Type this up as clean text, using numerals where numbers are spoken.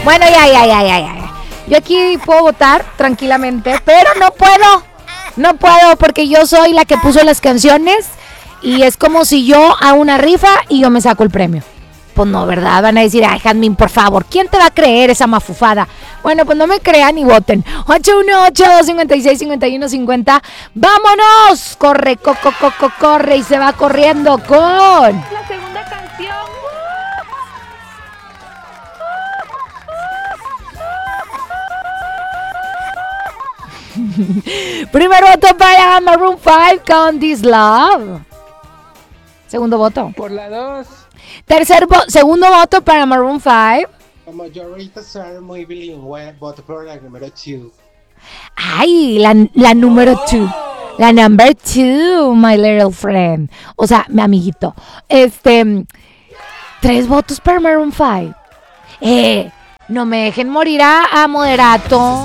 Bueno, ya. Yo aquí puedo votar tranquilamente, pero no puedo porque yo soy la que puso las canciones y es como si yo hago una rifa y yo me saco el premio. Pues no, ¿verdad? Van a decir, ay, Jazmín, por favor, ¿quién te va a creer esa mafufada? Bueno, pues no me crean y voten. 818-256-5150. ¡Vámonos! Corre, corre y se va corriendo con... La segunda canción. Primer voto para Maroon 5 con This Love. Segundo voto. Por la 2. Segundo voto para Maroon 5. Como yo ahorita soy muy bilingüe, voto por la número 2. Ay, la número 2. La number 2, my little friend. O sea, mi amiguito. 3 votos para Maroon 5. No me dejen morir a moderato.